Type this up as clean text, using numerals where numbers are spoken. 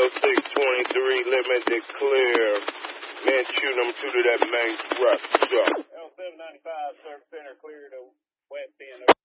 623, limited clear. Man, shoot them to that main structure. L795, surf center clear to west end.